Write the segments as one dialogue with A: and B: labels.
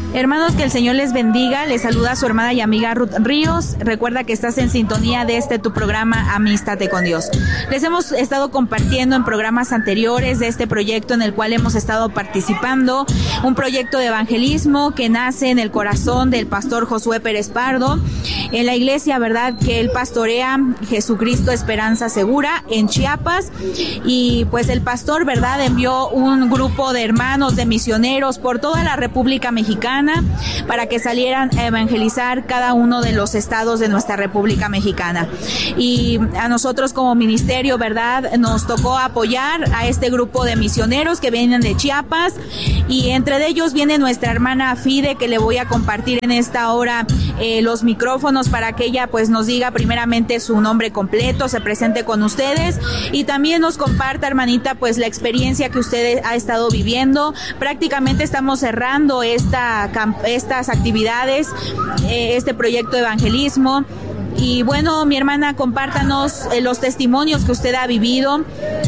A: Hermanos, que el Señor les bendiga. Les saluda su hermana y amiga Ruth Ríos. Recuerda que estás en sintonía de tu programa Amístate con Dios. Les hemos estado compartiendo en programas anteriores de este proyecto en el cual hemos estado participando, un proyecto de evangelismo que nace en el corazón del pastor Josué Pérez Pardo, en la iglesia, ¿verdad?, que él pastorea, Jesucristo Esperanza Segura, en Chiapas. Y pues el pastor, ¿verdad?, envió un grupo de hermanos, de misioneros por toda la República Mexicana para que salieran a evangelizar cada uno de los estados de nuestra República Mexicana. Y a nosotros como ministerio, ¿verdad?, nos tocó apoyar a este grupo de misioneros que vienen de Chiapas, y entre ellos viene nuestra hermana Fide, que le voy a compartir en esta hora los micrófonos para que ella pues nos diga primeramente su nombre completo, se presente con ustedes y también nos comparta, hermanita, pues la experiencia que usted ha estado viviendo. Prácticamente estamos cerrando estas actividades, este proyecto de evangelismo. Y bueno, mi hermana, compártanos los testimonios que usted ha vivido.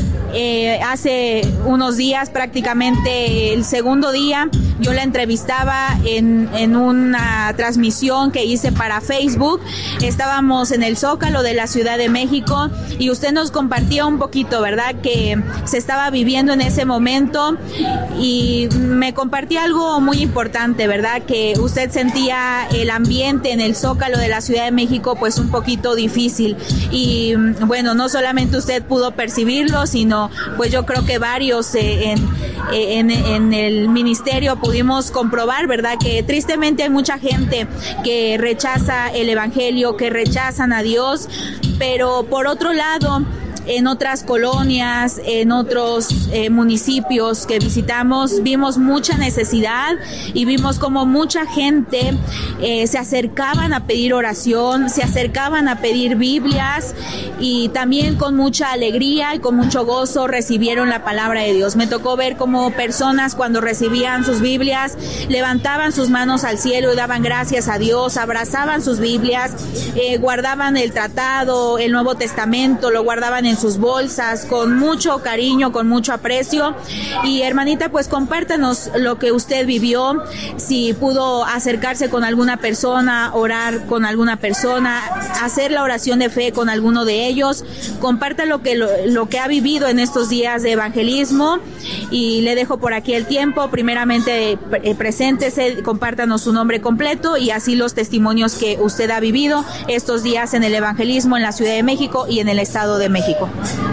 A: Hace unos días, prácticamente el segundo día, yo la entrevistaba en una transmisión que hice para Facebook. Estábamos en el Zócalo de la Ciudad de México y usted nos compartía un poquito, ¿verdad?, que se estaba viviendo en ese momento, y me compartía algo muy importante, ¿verdad?, que usted sentía el ambiente en el Zócalo de la Ciudad de México pues un poquito difícil. Y bueno, no solamente usted pudo percibirlo, sino pues yo creo que varios en el ministerio pudimos comprobar, ¿verdad?, que tristemente hay mucha gente que rechaza el evangelio, que rechazan a Dios, pero por otro lado, en otras colonias, en otros municipios que visitamos, vimos mucha necesidad y vimos como mucha gente se acercaban a pedir oración, se acercaban a pedir Biblias, y también con mucha alegría y con mucho gozo recibieron la palabra de Dios. Me tocó ver cómo personas, cuando recibían sus Biblias, levantaban sus manos al cielo y daban gracias a Dios, abrazaban sus Biblias, guardaban el tratado, el Nuevo Testamento, lo guardaban en sus bolsas con mucho cariño, con mucho aprecio. Y hermanita, pues compártanos lo que usted vivió, si pudo acercarse con alguna persona, orar con alguna persona, hacer la oración de fe con alguno de ellos. Comparta lo que ha vivido en estos días de evangelismo, y le dejo por aquí el tiempo. Primeramente, preséntese, compártanos su nombre completo y así los testimonios que usted ha vivido estos días en el evangelismo en la Ciudad de México y en el Estado de México.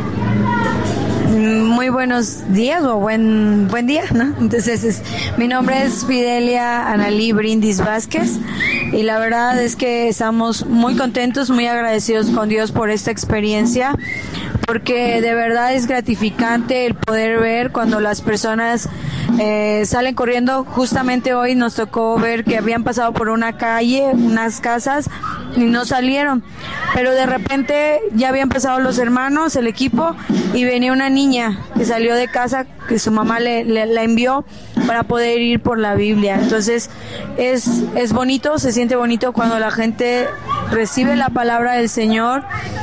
B: Muy buenos días o buen día, ¿no? Entonces, mi nombre es Fidelia Analí Brindis Vázquez, y la verdad es que estamos muy contentos, muy agradecidos con Dios por esta experiencia, porque de verdad es gratificante el poder ver cuando las personas salen corriendo. Justamente hoy nos tocó ver que habían pasado por una calle, unas casas, y no salieron, pero de repente ya habían pasado los hermanos, el equipo, y venía una niña que salió de casa, que su mamá la envió para poder ir por la Biblia. Entonces es bonito, se siente bonito cuando la gente recibe la palabra del Señor,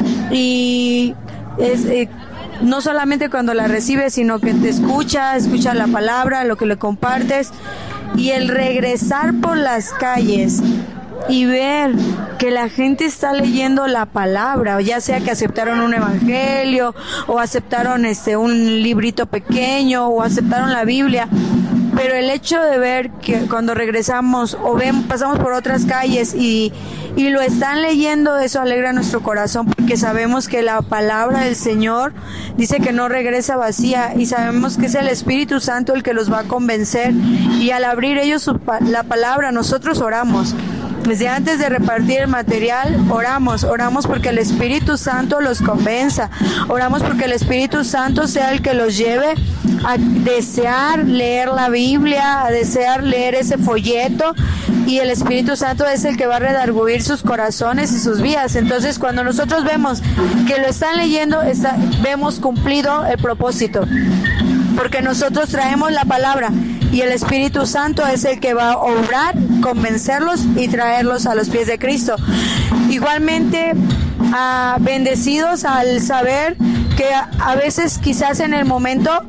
B: y no solamente cuando la recibe, sino que te escucha la palabra, lo que le compartes, y el regresar por las calles y ver que la gente está leyendo la palabra, ya sea que aceptaron un evangelio o aceptaron un librito pequeño o aceptaron la Biblia, pero el hecho de ver que cuando regresamos o pasamos por otras calles y lo están leyendo, eso alegra nuestro corazón, porque sabemos que la palabra del Señor dice que no regresa vacía, y sabemos que es el Espíritu Santo el que los va a convencer, y al abrir ellos la palabra, nosotros oramos. Desde antes de repartir el material, oramos porque el Espíritu Santo los convenza, oramos porque el Espíritu Santo sea el que los lleve a desear leer la Biblia, a desear leer ese folleto, y el Espíritu Santo es el que va a redarguir sus corazones y sus vidas. Entonces, cuando nosotros vemos que lo están leyendo, vemos cumplido el propósito, porque nosotros traemos la palabra y el Espíritu Santo es el que va a obrar, convencerlos y traerlos a los pies de Cristo. Igualmente, bendecidos al saber que a veces quizás en el momento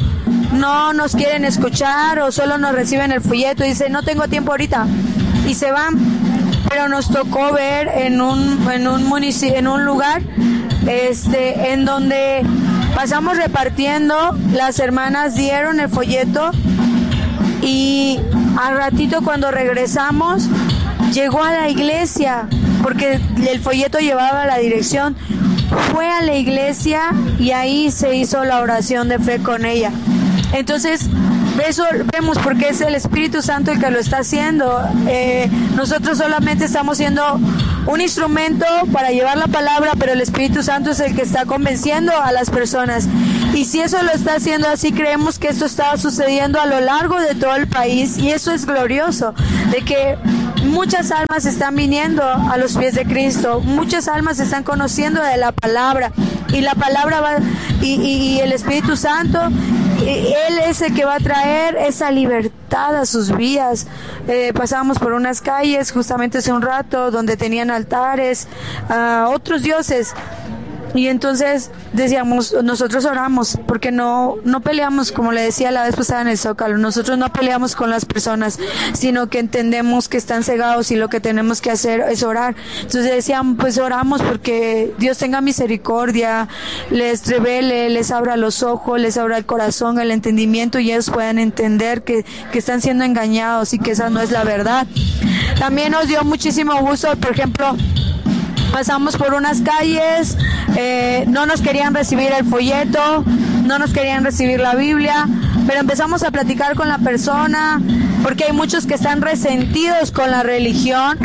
B: no nos quieren escuchar o solo nos reciben el folleto y dicen, no tengo tiempo ahorita, y se van. Pero nos tocó ver en un lugar en donde pasamos repartiendo, las hermanas dieron el folleto y al ratito cuando regresamos llegó a la iglesia porque el folleto llevaba la dirección, fue a la iglesia y ahí se hizo la oración de fe con ella. Entonces eso vemos porque es el Espíritu Santo el que lo está haciendo. Nosotros solamente estamos siendo un instrumento para llevar la palabra, pero el Espíritu Santo es el que está convenciendo a las personas. Y si eso lo está haciendo así, creemos que esto está sucediendo a lo largo de todo el país, y eso es glorioso, de que muchas almas están viniendo a los pies de Cristo, muchas almas están conociendo de la palabra, y la palabra va, y el Espíritu Santo, Él es el que va a traer esa libertad a sus vidas. Pasábamos por unas calles justamente hace un rato donde tenían altares a otros dioses. Y entonces decíamos, nosotros oramos porque no peleamos, como le decía la vez pasada en el Zócalo, nosotros no peleamos con las personas, sino que entendemos que están cegados y lo que tenemos que hacer es orar. Entonces decían, pues oramos porque Dios tenga misericordia, les revele, les abra los ojos, les abra el corazón, el entendimiento, y ellos puedan entender que están siendo engañados y que esa no es la verdad. También nos dio muchísimo gusto, por ejemplo, pasamos por unas calles, no nos querían recibir el folleto, no nos querían recibir la Biblia, pero empezamos a platicar con la persona, porque hay muchos que están resentidos con la religión,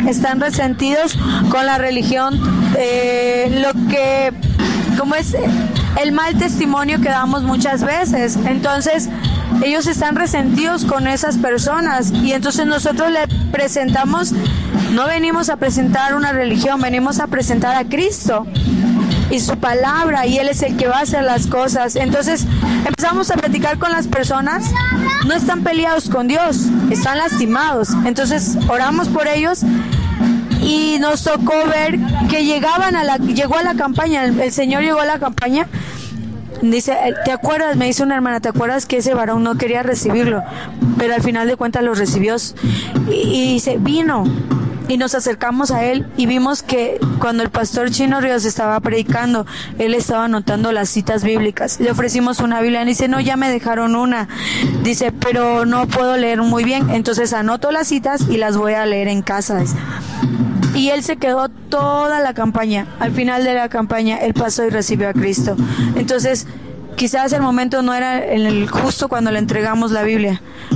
B: como es el mal testimonio que damos muchas veces. Entonces ellos están resentidos con esas personas, y entonces nosotros le presentamos, no venimos a presentar una religión, venimos a presentar a Cristo y su palabra, y Él es el que va a hacer las cosas. Entonces empezamos a platicar con las personas, no están peleados con Dios, están lastimados. Entonces oramos por ellos y nos tocó ver que llegó a la campaña, el Señor llegó a la campaña. Dice, ¿te acuerdas? Me dice una hermana, ¿te acuerdas que ese varón no quería recibirlo? Pero al final de cuentas lo recibió. Y dice, vino. Y nos acercamos a él y vimos que cuando el pastor Chino Ríos estaba predicando, él estaba anotando las citas bíblicas. Le ofrecimos una Biblia y dice, no, ya me dejaron una. Dice, pero no puedo leer muy bien. Entonces anoto las citas y las voy a leer en casa. Y él se quedó toda la campaña. Al final de la campaña, él pasó y recibió a Cristo. Entonces, quizás el momento no era el justo cuando le entregamos la Biblia,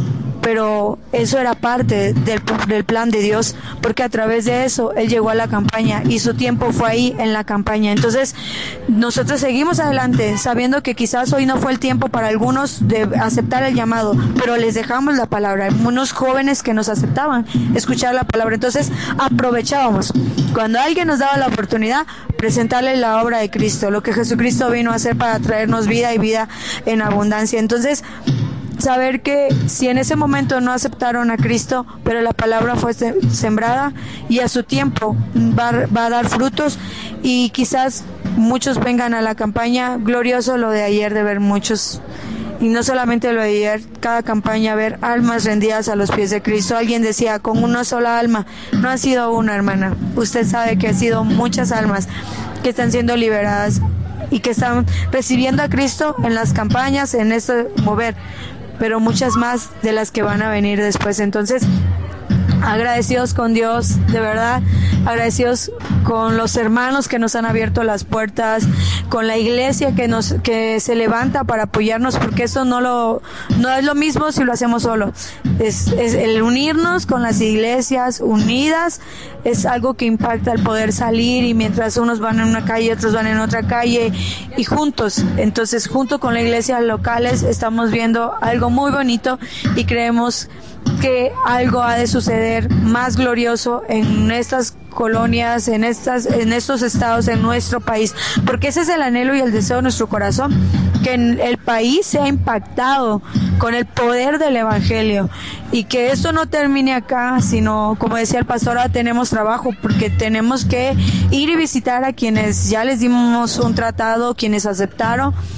B: pero eso era parte del plan de Dios, porque a través de eso Él llegó a la campaña y su tiempo fue ahí en la campaña. Entonces nosotros seguimos adelante sabiendo que quizás hoy no fue el tiempo para algunos de aceptar el llamado, pero les dejamos la palabra. Unos jóvenes que nos aceptaban escuchar la palabra, entonces aprovechábamos cuando alguien nos daba la oportunidad presentarle la obra de Cristo, lo que Jesucristo vino a hacer para traernos vida y vida en abundancia. Entonces saber que si en ese momento no aceptaron a Cristo, pero la palabra fue sembrada y a su tiempo va a dar frutos, y quizás muchos vengan a la campaña. Glorioso lo de ayer, de ver muchos, y no solamente lo de ayer, cada campaña, ver almas rendidas a los pies de Cristo. Alguien decía, con una sola alma, no ha sido una, hermana, usted sabe que ha sido muchas almas que están siendo liberadas y que están recibiendo a Cristo en las campañas, en este mover, pero muchas más de las que van a venir después. Entonces, agradecidos con Dios, de verdad, agradecidos con los hermanos que nos han abierto las puertas, con la iglesia que se levanta para apoyarnos, porque eso no es lo mismo si lo hacemos solo. Es el unirnos con las iglesias unidas, es algo que impacta el poder salir, y mientras unos van en una calle, otros van en otra calle, y juntos, entonces junto con las iglesias locales estamos viendo algo muy bonito, y creemos que algo ha de suceder más glorioso en estas colonias, en estos estados, en nuestro país, porque ese es el anhelo y el deseo de nuestro corazón, que el país sea impactado con el poder del evangelio, y que esto no termine acá, sino, como decía el pastor, ahora tenemos trabajo, porque tenemos que ir y visitar a quienes ya les dimos un tratado, quienes aceptaron,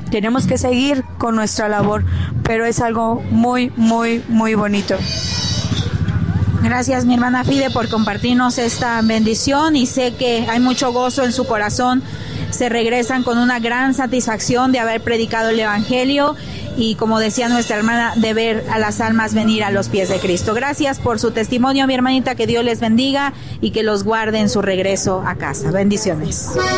B: tenemos que seguir con nuestra labor, pero es algo muy, muy, muy bonito.
A: Gracias, mi hermana Fide, por compartirnos esta bendición, y sé que hay mucho gozo en su corazón. Se regresan con una gran satisfacción de haber predicado el Evangelio y, como decía nuestra hermana, de ver a las almas venir a los pies de Cristo. Gracias por su testimonio, mi hermanita, que Dios les bendiga y que los guarde en su regreso a casa. Bendiciones.